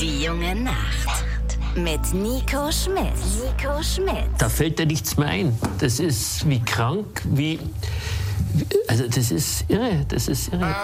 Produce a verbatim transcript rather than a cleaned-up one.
Die junge Nacht. Mit Nico Schmidt. Nico Schmidt. Da fällt dir nichts mehr ein. Das ist wie krank, wie... Also das ist irre, das ist irre.